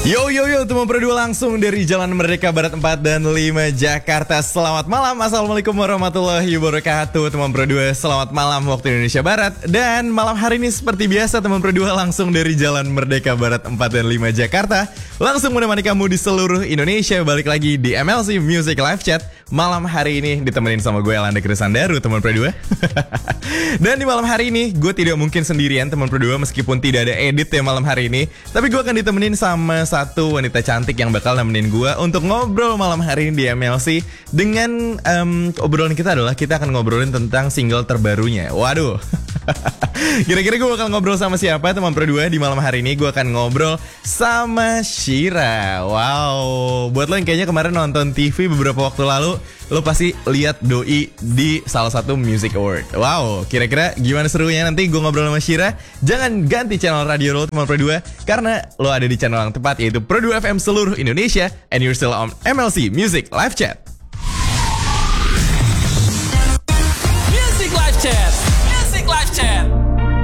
Yo yo yo, teman berdua langsung dari Jalan Merdeka Barat 4 dan 5 Jakarta. Selamat malam, assalamualaikum warahmatullahi wabarakatuh. Teman berdua, selamat malam waktu Indonesia Barat. Dan malam hari ini seperti biasa teman berdua langsung dari Jalan Merdeka Barat 4 dan 5 Jakarta, langsung menemani kamu di seluruh Indonesia. Balik lagi di MLC Music Live Chat. Malam hari ini ditemenin sama gue Elanda Krisandaru teman berdua. Dan di malam hari ini gue tidak mungkin sendirian teman berdua, meskipun tidak ada edit ya malam hari ini. Tapi gue akan ditemenin sama satu wanita cantik yang bakal nemenin gue untuk ngobrol malam hari ini di MLC. Dengan obrolan kita adalah kita akan ngobrolin tentang single terbarunya. Waduh. Kira-kira gue bakal ngobrol sama siapa teman berdua di malam hari ini? Gue akan ngobrol sama Shira. Wow, buat lo yang kayaknya kemarin nonton TV beberapa waktu lalu, lo pasti lihat Doi di salah satu music award. Wow, kira-kira gimana serunya nanti gue ngobrol sama Shira? Jangan ganti channel radio lo teman berdua, karena lo ada di channel yang tepat, yaitu Pro 2 FM seluruh Indonesia. And you're still on MLC Music Live Chat.